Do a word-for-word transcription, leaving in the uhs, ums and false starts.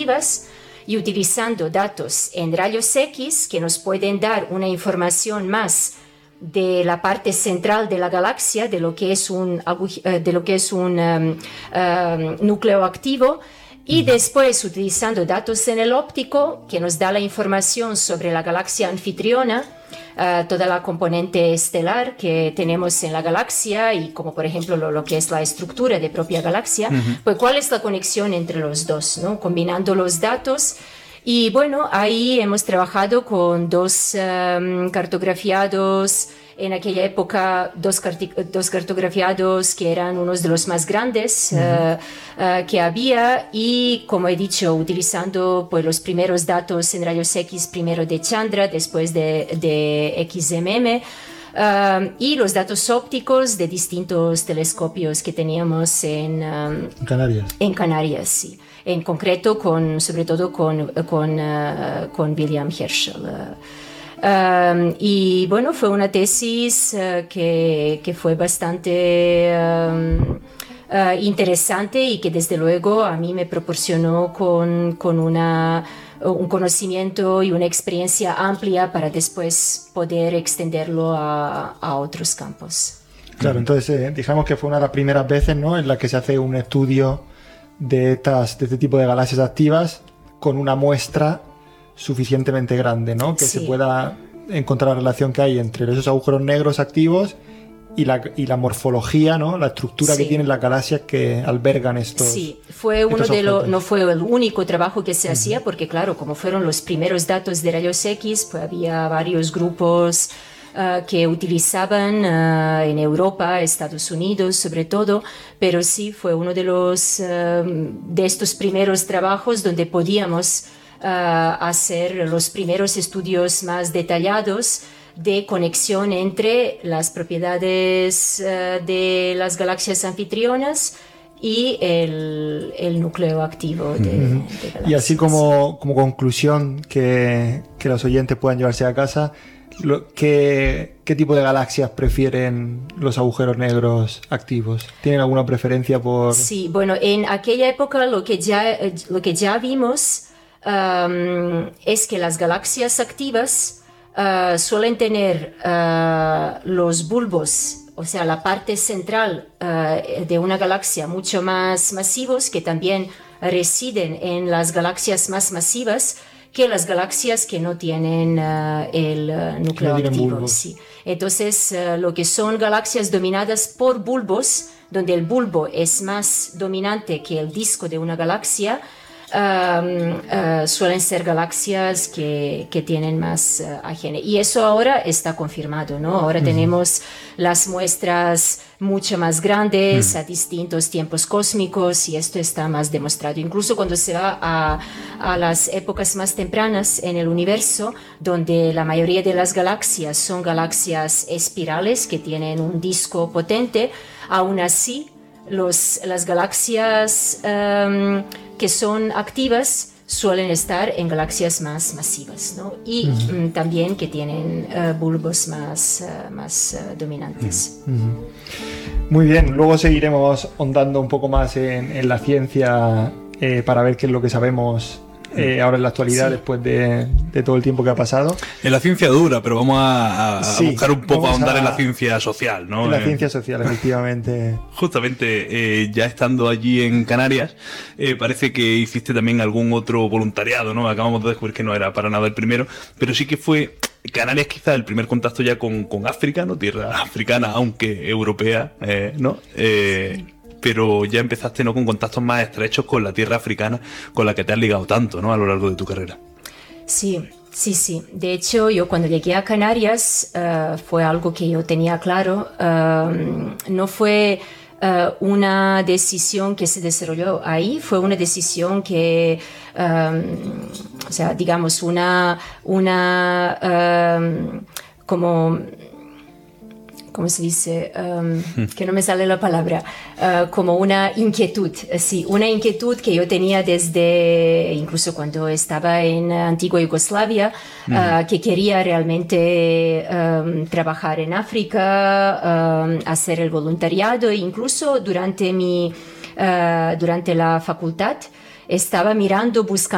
activas y utilizando datos en rayos X que nos pueden dar una información más de la parte central de la galaxia, de lo que es un, de lo que es un um, um, núcleo activo, y después utilizando datos en el óptico que nos da la información sobre la galaxia anfitriona, uh, toda la componente estelar que tenemos en la galaxia y como por ejemplo lo, lo que es la estructura de propia galaxia, uh-huh. Pues cuál es la conexión entre los dos, ¿no? Combinando los datos. Y bueno, ahí hemos trabajado con dos um, cartografiados, en aquella época dos, carti- dos cartografiados que eran unos de los más grandes uh-huh. uh, uh, que había, y como he dicho, utilizando pues, los primeros datos en rayos X, primero de Chandra, después de, de X M M, uh, y los datos ópticos de distintos telescopios que teníamos en, um, Canarias. En Canarias, sí. En concreto, con, sobre todo con, con, uh, con William Herschel. Uh, Um, y bueno, fue una tesis uh, que, que fue bastante um, uh, interesante y que desde luego a mí me proporcionó con, con una, un conocimiento y una experiencia amplia para después poder extenderlo a, a otros campos. Claro, entonces eh, digamos que fue una de las primeras veces, ¿no?, en la que se hace un estudio de, estas, de este tipo de galaxias activas con una muestra suficientemente grande, ¿no? Que sí. Se pueda encontrar la relación que hay entre esos agujeros negros activos y la, y la morfología, ¿no? La estructura sí. que tienen las galaxias que albergan estos. Sí, fue uno de los, no fue el único trabajo que se uh-huh. hacía, porque claro, como fueron los primeros datos de rayos X, pues había varios grupos uh, que utilizaban uh, en Europa, Estados Unidos sobre todo, pero sí fue uno de los uh, de estos primeros trabajos donde podíamos Uh, hacer los primeros estudios más detallados de conexión entre las propiedades uh, de las galaxias anfitrionas y el, el núcleo activo de, uh-huh. de galaxias. Y así como, como conclusión que, que los oyentes puedan llevarse a casa, lo, ¿qué, ¿qué tipo de galaxias prefieren los agujeros negros activos? ¿Tienen alguna preferencia por...? Sí, bueno, en aquella época lo que ya, lo que ya vimos Um, es que las galaxias activas uh, suelen tener uh, los bulbos, o sea, la parte central uh, de una galaxia mucho más masivos, que también residen en las galaxias más masivas que las galaxias que no tienen uh, el uh, núcleo no activo. Sí. Entonces, uh, lo que son galaxias dominadas por bulbos, donde el bulbo es más dominante que el disco de una galaxia, Um, uh, suelen ser galaxias que, que tienen más uh, A G N. Y eso ahora está confirmado, ¿no? Ahora uh-huh. tenemos las muestras mucho más grandes uh-huh. a distintos tiempos cósmicos y esto está más demostrado. Incluso cuando se va a, a las épocas más tempranas en el universo, donde la mayoría de las galaxias son galaxias espirales que tienen un disco potente, aún así los, las galaxias um, que son activas suelen estar en galaxias más masivas, ¿no? Y uh-huh. um, también que tienen uh, bulbos más, uh, más uh, dominantes. Uh-huh. Muy bien, luego seguiremos ahondando un poco más en, en la ciencia eh, para ver qué es lo que sabemos eh, ahora en la actualidad, sí. después de, de todo el tiempo que ha pasado. En la ciencia dura, pero vamos a, a, sí, a buscar un poco, a ahondar a, en la ciencia social, ¿no? En la eh, ciencia social, efectivamente. Justamente, eh, ya estando allí en Canarias, eh, parece que hiciste también algún otro voluntariado, ¿no? Acabamos de descubrir que no era para nada el primero, pero sí que fue Canarias quizá el primer contacto ya con, con África, ¿no? Tierra africana, aunque europea, eh, ¿no? Eh, sí. Pero ya empezaste, ¿no?, con contactos más estrechos con la tierra africana, con la que te has ligado tanto, ¿no?, a lo largo de tu carrera. Sí, sí, sí. De hecho, yo cuando llegué a Canarias uh, fue algo que yo tenía claro. Uh, no fue uh, una decisión que se desarrolló ahí, fue una decisión que, um, o sea, digamos, una, una um, como... ¿cómo se dice? Um, que no me sale la palabra. Uh, como una inquietud, sí, una inquietud que yo tenía desde, incluso cuando estaba en antigua Yugoslavia, uh, uh-huh. que quería realmente um, trabajar en África, um, hacer el voluntariado, e incluso durante mi, uh, durante la facultad, estaba mirando, buscando